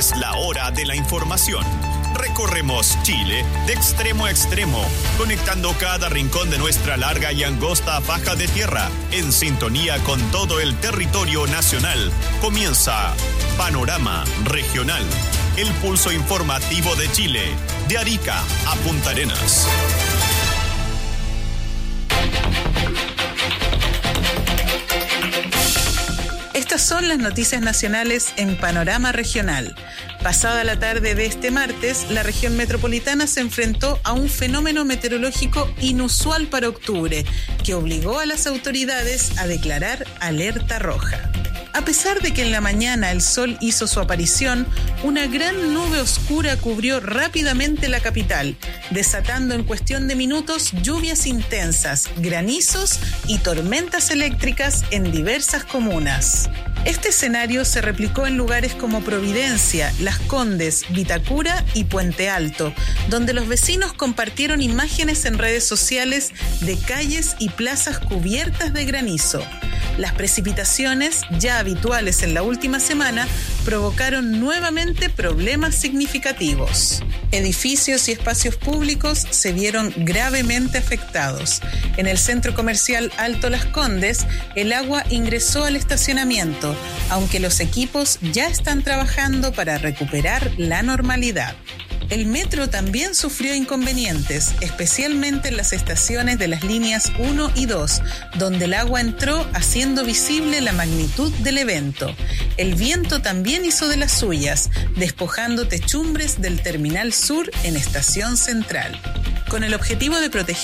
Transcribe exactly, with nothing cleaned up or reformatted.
Es la hora de la información. Recorremos Chile de extremo a extremo, conectando cada rincón de nuestra larga y angosta faja de tierra, en sintonía con todo el territorio nacional. Comienza Panorama Regional, el pulso informativo de Chile, de Arica a Punta Arenas. Estas son las noticias nacionales en Panorama Regional. Pasada la tarde de este martes, la región metropolitana se enfrentó a un fenómeno meteorológico inusual para octubre, que obligó a las autoridades a declarar alerta roja. A pesar de que en la mañana el sol hizo su aparición, una gran nube oscura cubrió rápidamente la capital, desatando en cuestión de minutos lluvias intensas, granizos y tormentas eléctricas en diversas comunas. Este escenario se replicó en lugares como Providencia, Las Condes, Vitacura y Puente Alto, donde los vecinos compartieron imágenes en redes sociales de calles y plazas cubiertas de granizo. Las precipitaciones, ya habituales en la última semana, provocaron nuevamente problemas significativos. Edificios y espacios públicos se vieron gravemente afectados. En el centro comercial Alto Las Condes, el agua ingresó al estacionamiento, aunque los equipos ya están trabajando para recuperar la normalidad. El metro también sufrió inconvenientes, especialmente en las estaciones de las líneas uno y dos, donde el agua entró haciendo visible la magnitud del evento. El viento también hizo de las suyas, despojando techumbres del Terminal Sur en Estación Central. Con el objetivo de proteger